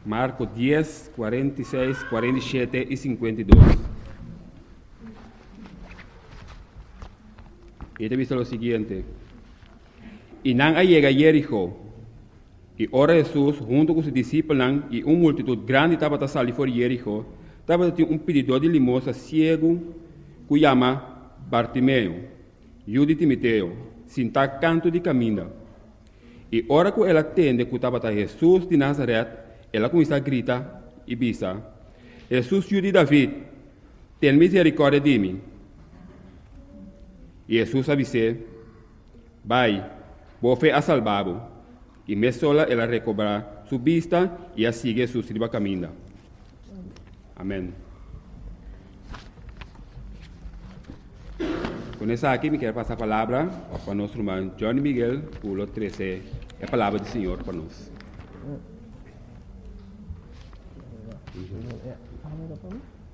Marcos 10, 46, 47 y 52. Y te visto lo siguiente. Y nan llega a Jericó. Y ora Jesús, junto con sus discípulos, y una multitud grande estaba a salir por Jericó, estaba un pedidor de limosna ciego, que llama Bartimeo, hijo de Timoteo, sin estar canto de camino. E ora que ela atende que estava Jesus de Nazaré, ela começa a gritar e bisa: Jesus, filho de David, tem misericórdia de mim. E Jesus avise: vai, boa fé a salvado. E me sola ela recobra sua vista e a sigue su sirva caminho. Amém. Com essa aqui, me quero passar a palavra para o nosso irmão Johnny Miguel, pulo 13, a palavra do Senhor para nós.